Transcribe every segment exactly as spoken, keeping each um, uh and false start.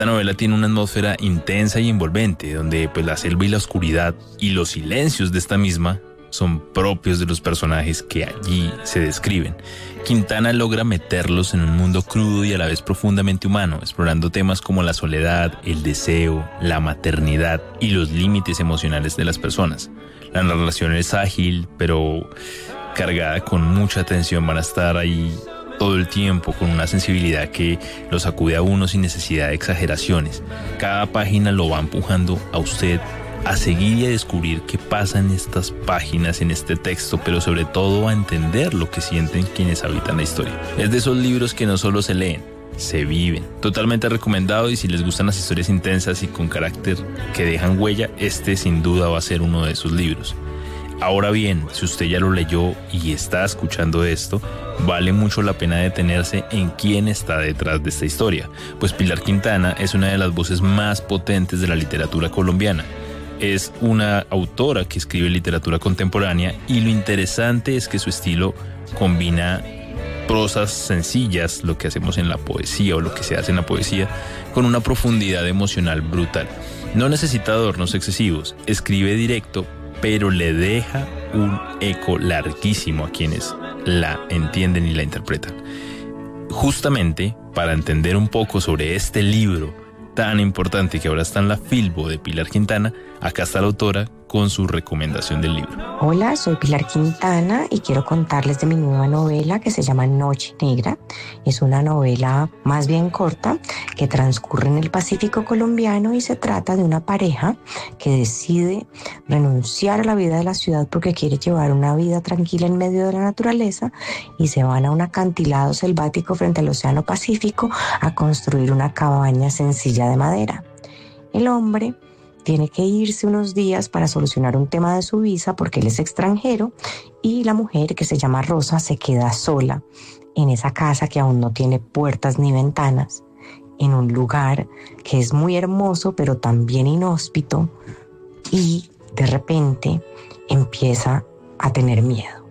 La novela tiene una atmósfera intensa y envolvente, donde pues la selva y la oscuridad y los silencios de esta misma son propios de los personajes que allí se describen. Quintana logra meterlos en un mundo crudo y a la vez profundamente humano, explorando temas como la soledad, el deseo, la maternidad y los límites emocionales de las personas. La narración es ágil, pero cargada con mucha tensión. Van a estar ahí todo el tiempo con una sensibilidad que los sacude a uno sin necesidad de exageraciones. Cada página lo va empujando a usted a seguir y a descubrir qué pasa en estas páginas, en este texto, pero sobre todo a entender lo que sienten quienes habitan la historia. Es de esos libros que no solo se leen, se viven. Totalmente recomendado, y si les gustan las historias intensas y con carácter que dejan huella, este sin duda va a ser uno de esos libros. Ahora bien, si usted ya lo leyó y está escuchando esto, vale mucho la pena detenerse en quién está detrás de esta historia, pues Pilar Quintana es una de las voces más potentes de la literatura colombiana. Es una autora que escribe literatura contemporánea, y lo interesante es que su estilo combina prosas sencillas, lo que hacemos en la poesía o lo que se hace en la poesía, con una profundidad emocional brutal. No necesita adornos excesivos, escribe directo, pero le deja un eco larguísimo a quienes la entienden y la interpretan. Justamente para entender un poco sobre este libro tan importante que ahora está en la Filbo de Pilar Quintana, acá está la autora con su recomendación del libro. Hola, soy Pilar Quintana y quiero contarles de mi nueva novela que se llama Noche Negra. Es una novela más bien corta que transcurre en el Pacífico colombiano y se trata de una pareja que decide renunciar a la vida de la ciudad porque quiere llevar una vida tranquila en medio de la naturaleza, y se van a un acantilado selvático frente al Océano Pacífico a construir una cabaña sencilla de madera. El hombre tiene que irse unos días para solucionar un tema de su visa porque él es extranjero, y la mujer, que se llama Rosa, se queda sola en esa casa que aún no tiene puertas ni ventanas, en un lugar que es muy hermoso pero también inhóspito, y de repente empieza a tener miedo.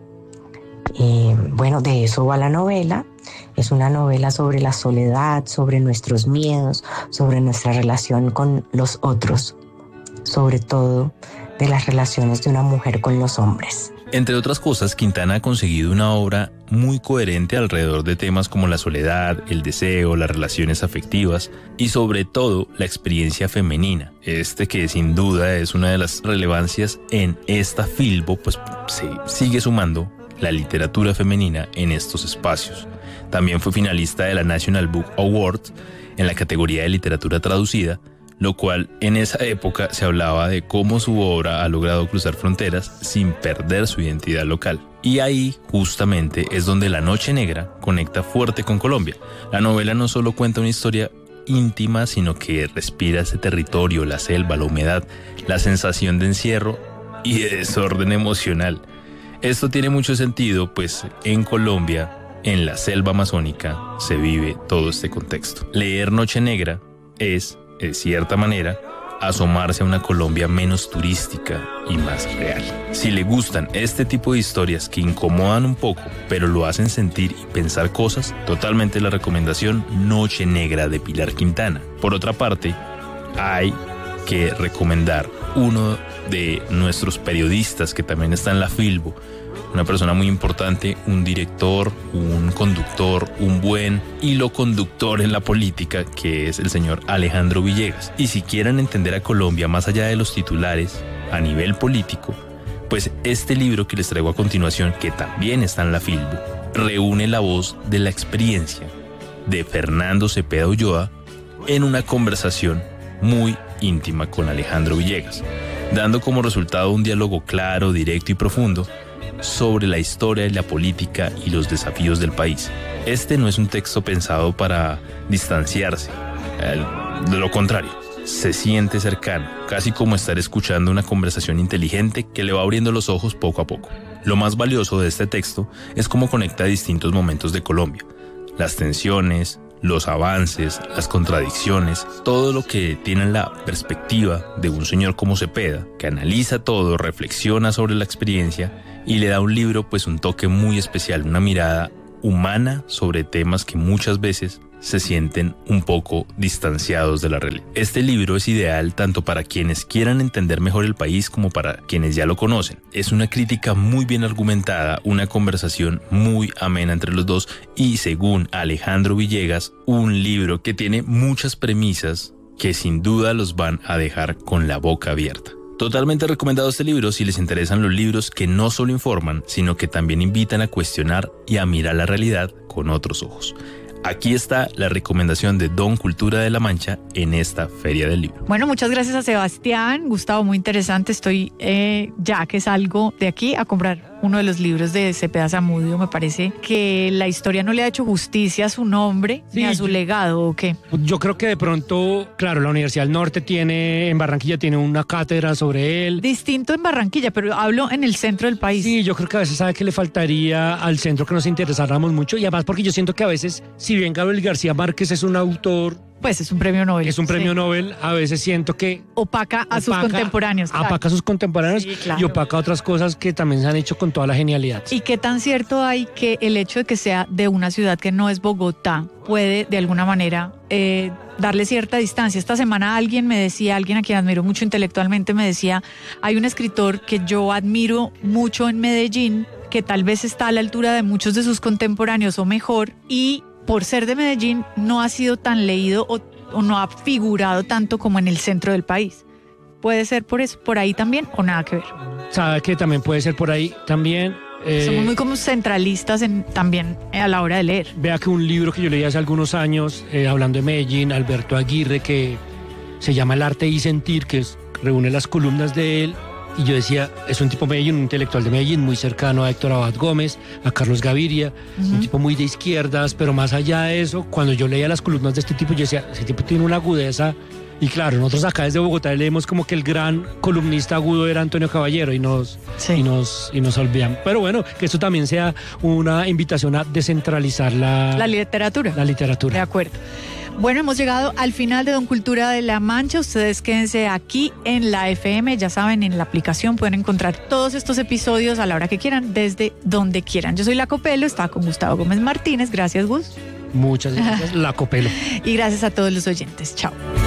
Eh, bueno, de eso va la novela. Es una novela sobre la soledad, sobre nuestros miedos, sobre nuestra relación con los otros, sobre todo de las relaciones de una mujer con los hombres. Entre otras cosas, Quintana ha conseguido una obra muy coherente alrededor de temas como la soledad, el deseo, las relaciones afectivas y sobre todo la experiencia femenina. Este que sin duda es una de las relevancias en esta Filbo, pues se sigue sumando la literatura femenina en estos espacios. También fue finalista de la National Book Award en la categoría de literatura traducida, lo cual en esa época se hablaba de cómo su obra ha logrado cruzar fronteras sin perder su identidad local. Y ahí justamente es donde La Noche Negra conecta fuerte con Colombia. La novela no solo cuenta una historia íntima, sino que respira ese territorio, la selva, la humedad, la sensación de encierro y de desorden emocional. Esto tiene mucho sentido, pues en Colombia, en la selva amazónica, se vive todo este contexto. Leer Noche Negra es, de cierta manera, asomarse a una Colombia menos turística y más real. Si le gustan este tipo de historias que incomodan un poco, pero lo hacen sentir y pensar cosas, totalmente la recomendación Noche Negra de Pilar Quintana. Por otra parte, hay que recomendar uno de nuestros periodistas que también está en la Filbo, una persona muy importante, un director, un conductor, un buen hilo conductor en la política, que es el señor Alejandro Villegas. Y si quieren entender a Colombia más allá de los titulares, a nivel político, pues este libro que les traigo a continuación, que también está en la Filbo, reúne la voz de la experiencia de Fernando Cepeda Ulloa en una conversación muy íntima con Alejandro Villegas, dando como resultado un diálogo claro, directo y profundo sobre la historia y la política y los desafíos del país. Este no es un texto pensado para distanciarse, de lo contrario, se siente cercano, casi como estar escuchando una conversación inteligente que le va abriendo los ojos poco a poco. Lo más valioso de este texto es cómo conecta distintos momentos de Colombia, las tensiones, los avances, las contradicciones, todo lo que tiene la perspectiva de un señor como Cepeda, que analiza todo, reflexiona sobre la experiencia y le da un libro pues un toque muy especial, una mirada humana sobre temas que muchas veces se sienten un poco distanciados de la realidad. Este libro es ideal tanto para quienes quieran entender mejor el país como para quienes ya lo conocen. Es una crítica muy bien argumentada, una conversación muy amena entre los dos y, según Alejandro Villegas, un libro que tiene muchas premisas que sin duda los van a dejar con la boca abierta. Totalmente recomendado este libro si les interesan los libros que no solo informan, sino que también invitan a cuestionar y a mirar la realidad con otros ojos. Aquí está la recomendación de Don Cultura de la Mancha en esta Feria del Libro. Bueno, muchas gracias a Sebastián. Gustavo, muy interesante. Estoy, eh, ya que salgo de aquí, a comprar uno de los libros de Cepeda Zamudio. Me parece que la historia no le ha hecho justicia a su nombre sí, ni a su yo, legado, ¿o qué? Yo creo que de pronto, claro, la Universidad del Norte tiene, en Barranquilla tiene una cátedra sobre él. Distinto en Barranquilla, pero hablo en el centro del país. Sí, yo creo que a veces sabe que le faltaría al centro que nos interesáramos mucho, y además porque yo siento que a veces, si bien Gabriel García Márquez es un autor... Pues es un premio Nobel. Es un premio sí. Nobel, a veces siento que... Opaca a opaca, sus contemporáneos. Claro. Opaca a sus contemporáneos sí, claro. Y opaca a otras cosas que también se han hecho con toda la genialidad. ¿Y qué tan cierto hay que el hecho de que sea de una ciudad que no es Bogotá puede de alguna manera eh, darle cierta distancia? Esta semana alguien me decía, alguien a quien admiro mucho intelectualmente me decía, hay un escritor que yo admiro mucho en Medellín, que tal vez está a la altura de muchos de sus contemporáneos o mejor, y por ser de Medellín no ha sido tan leído o, o no ha figurado tanto como en el centro del país. ¿Puede ser por eso, por ahí también, o nada que ver? Sabe que también puede ser por ahí también. Eh, Somos muy como centralistas en, también a la hora de leer. Vea que un libro que yo leí hace algunos años, eh, hablando de Medellín, Alberto Aguirre, que se llama El arte y sentir, que es, reúne las columnas de él. Y yo decía, es un tipo Medellín, un intelectual de Medellín, muy cercano a Héctor Abad Gómez, a Carlos Gaviria, uh-huh. un tipo muy de izquierdas, pero más allá de eso, cuando yo leía las columnas de este tipo, yo decía, ese tipo tiene una agudeza. Y claro, nosotros acá desde Bogotá leemos como que el gran columnista agudo era Antonio Caballero y nos, sí. y nos, y nos olvidamos. Pero bueno, que esto también sea una invitación a descentralizar la, la literatura. La literatura. De acuerdo. Bueno, hemos llegado al final de Don Cultura de la Mancha. Ustedes quédense aquí en la F M. Ya saben, en la aplicación pueden encontrar todos estos episodios a la hora que quieran, desde donde quieran. Yo soy La Copelo, estaba con Gustavo Gómez Martínez. Gracias, Gus. Muchas gracias, La Copelo. Y gracias a todos los oyentes. Chao.